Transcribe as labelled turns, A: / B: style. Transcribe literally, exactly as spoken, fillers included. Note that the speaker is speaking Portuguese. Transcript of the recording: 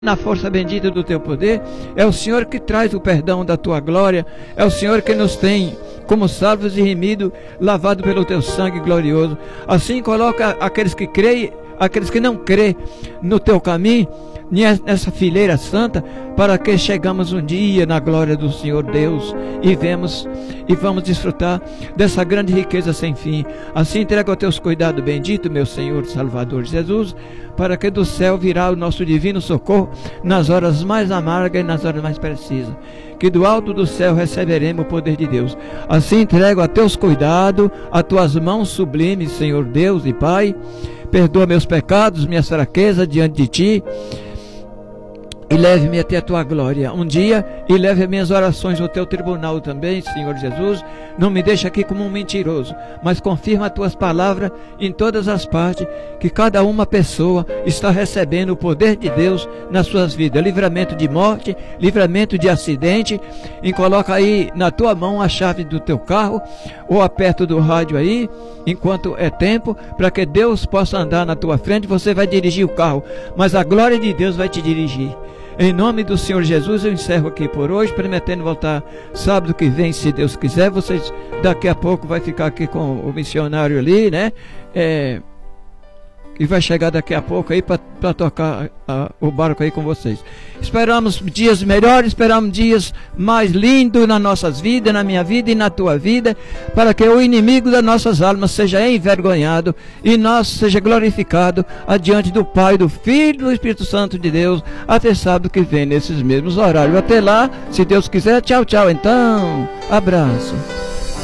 A: Na força bendita do teu poder, é o Senhor que traz o perdão da tua glória, é o Senhor que nos tem como salvos e remidos, lavado pelo teu sangue glorioso. Assim coloca aqueles que creem, aqueles que não creem no teu caminho, nessa fileira santa, para que chegamos um dia na glória do Senhor Deus e vemos e vamos desfrutar dessa grande riqueza sem fim. Assim entrego a teus cuidados bendito, meu Senhor Salvador Jesus, para que do céu virá o nosso divino socorro nas horas mais amargas e nas horas mais precisas, que do alto do céu receberemos o poder de Deus. Assim entrego a teus cuidados, a tuas mãos sublimes, Senhor Deus e Pai. Perdoa meus pecados, minhas fraquezas diante de ti, e leve-me até a tua glória um dia, e leve minhas orações ao teu tribunal também, Senhor Jesus. Não me deixe aqui como um mentiroso, mas confirma as tuas palavras em todas as partes, que cada uma pessoa está recebendo o poder de Deus nas suas vidas, livramento de morte, livramento de acidente. E coloca aí na tua mão a chave do teu carro, ou aperto do rádio aí, enquanto é tempo, para que Deus possa andar na tua frente. Você vai dirigir o carro, mas a glória de Deus vai te dirigir. Em nome do Senhor Jesus, eu encerro aqui por hoje, prometendo voltar sábado que vem, se Deus quiser. Vocês daqui a pouco vai ficar aqui com o missionário ali, né? É, e vai chegar daqui a pouco aí para tocar a, o barco aí com vocês. Esperamos dias melhores, esperamos dias mais lindos nas nossas vidas, na minha vida e na tua vida, para que o inimigo das nossas almas seja envergonhado e nós seja glorificado adiante do Pai, do Filho e do Espírito Santo de Deus, até sábado que vem, nesses mesmos horários. Até lá, se Deus quiser. Tchau, tchau então. Abraço.